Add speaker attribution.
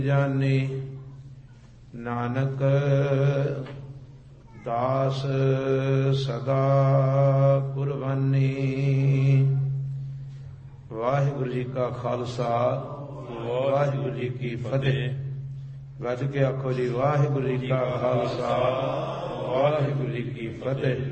Speaker 1: ਜਾਨੀ ਨਾਨਕ ਦਾਸ ਸਦਾ ਕੁਰਬਾਨੀ। ਵਾਹਿਗੁਰੂ ਜੀ ਕਾ ਖਾਲਸਾ, ਵਾਹਿਗੁਰੂ ਜੀ ਕੀ ਫਤਿਹ। ਗੱਜ ਕੇ ਆਖੋ ਜੀ, ਵਾਹਿਗੁਰੂ ਜੀ ਕਾ ਖਾਲਸਾ, ਵਾਹਿਗੁਰੂ ਜੀ ਕੀ ਫਤਿਹ।